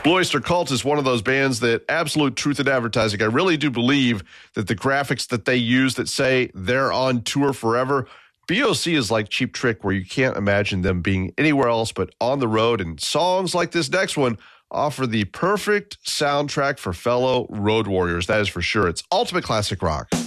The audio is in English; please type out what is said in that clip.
Blue Oyster Cult is one of those bands that absolute truth in advertising. I really do believe that the graphics that they use that say they're on tour forever, BOC is like Cheap Trick, where you can't imagine them being anywhere else but on the road. And songs like this next one offer the perfect soundtrack for fellow road warriors. That is for sure. It's ultimate classic rock.